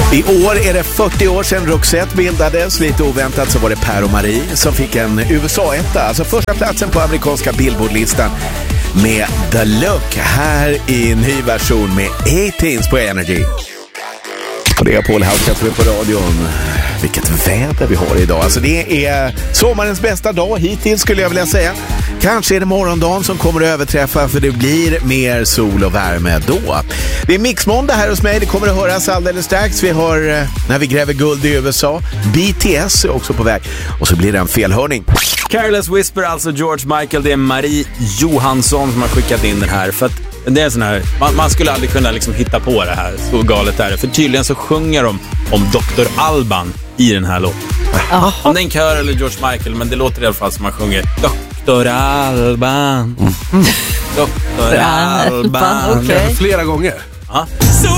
I år är det 40 år sedan Roxette bildades. Lite oväntat så var det Per och Marie som fick en USA-etta, alltså första platsen på amerikanska Billboard-listan med The Look, här i en ny version med 18s på Energy. Och det är Paul Hauska som är på radion. Vilket väder vi har idag. Alltså det är sommarens bästa dag hittills, skulle jag vilja säga. Kanske är det morgondagen som kommer att överträffa, för det blir mer sol och värme då. Det är mixmåndag här hos mig. Det kommer att höras alldeles strax. Vi har När vi gräver guld i USA. BTS är också på väg. Och så blir det en felhörning. Careless Whisper, alltså George Michael. Det är Marie Johansson som har skickat in den här. För att det är sån här, man skulle aldrig kunna liksom hitta på det här. Så galet är det. För tydligen så sjunger de om Dr. Alban i den här låten. Om det är en kör eller George Michael, men det låter i alla fall som man sjunger Dr. Alban. Dr. Alban. Okay. Flera gånger. So